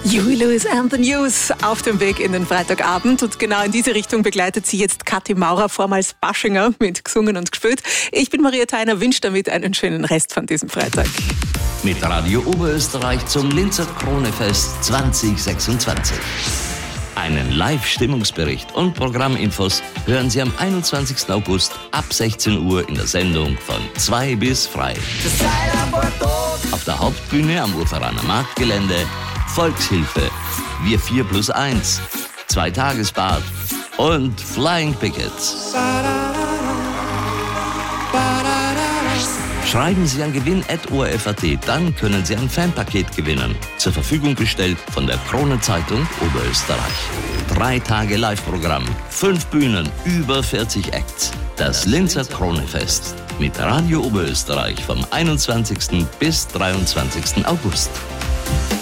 Huey Lewis and the News auf dem Weg in den Freitagabend. Und genau in diese Richtung begleitet sie jetzt Kathi Maurer, vormals Baschinger, mit Gesungen und Gespielt. Ich bin Maria Theiner, wünsche damit einen schönen Rest von diesem Freitag. Mit Radio Oberösterreich zum Linzer Kronefest 2026. Einen Live-Stimmungsbericht und Programminfos hören Sie am 21. August ab 16 Uhr in der Sendung von 2 bis frei. Auf der Hauptbühne am Urferaner Marktgelände Volkshilfe, Wir 4+1, 2-Tagesbad und Flying Pickets. Schreiben Sie an gewinn@ORF.at, dann können Sie ein Fanpaket gewinnen. Zur Verfügung gestellt von der Kronenzeitung Oberösterreich. 3 Tage Live-Programm, 5 Bühnen, über 40 Acts. Das Linzer Kronefest mit Radio Oberösterreich vom 21. bis 23. August.